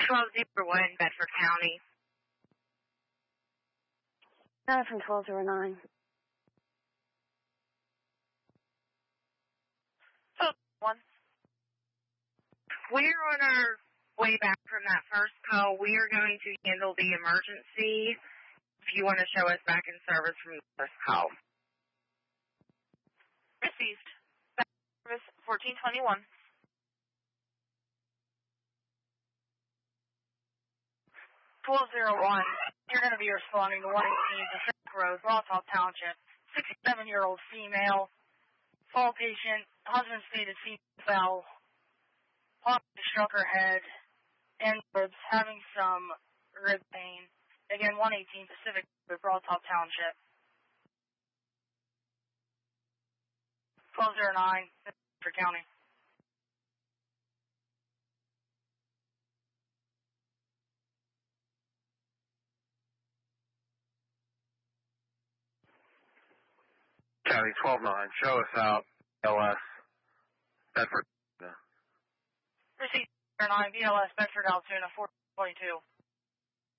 1201, Bedford County. No, from 1209. One. We're on our way back from that first call. We are going to handle the emergency if you want to show us back in service from the first call. Received. Back in service 1421. 1201. You're going to be responding to 118 Pacific Road, Rawtop Township. 67-year-old female. Fall patient. Husband stated feet fell. Possibly struck her head and ribs, having some rib pain. Again, 118 Pacific Road, Rawtop Township. 1209, Bedford County. County 12-9, show us out, LS, Bedford. Receipt 9, BLS, Bedford, Altoona, 422.